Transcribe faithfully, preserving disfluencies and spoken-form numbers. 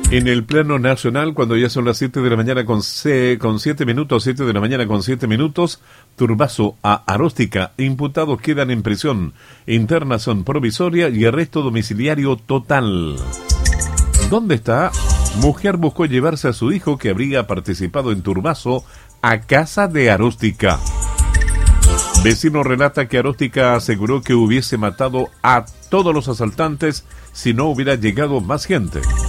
En el plano nacional, cuando ya son las siete de la mañana con, C, con siete minutos, siete de la mañana con siete minutos, Turbazo a Aróstica, imputados quedan en prisión, internación provisoria y arresto domiciliario total. ¿Dónde está? Mujer buscó llevarse a su hijo que habría participado en Turbazo a casa de Aróstica. Vecino relata que Aróstica aseguró que hubiese matado a todos los asaltantes si no hubiera llegado más gente.